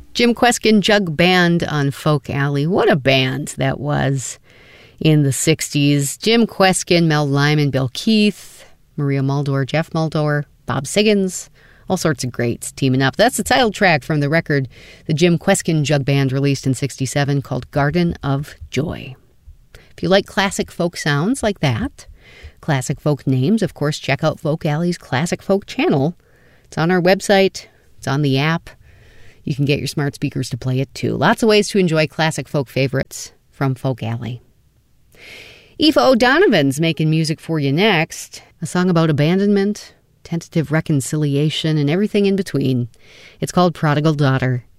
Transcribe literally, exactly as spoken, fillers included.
Jim Kweskin Jug Band on Folk Alley. What a band that was in the sixties. Jim Kweskin, Mel Lyman, Bill Keith, Maria Muldaur, Jeff Muldaur, Bob Siggins, all sorts of greats teaming up. That's the title track from the record the Jim Kweskin Jug Band released in sixty-seven called Garden of Joy. If you like classic folk sounds like that, classic folk names, of course, check out Folk Alley's Classic Folk channel. It's on our website. It's on the app. You can get your smart speakers to play it too. Lots of ways to enjoy classic folk favorites from Folk Alley. Aoife O'Donovan's making music for you next. A song about abandonment, tentative reconciliation, and everything in between. It's called Prodigal Daughter.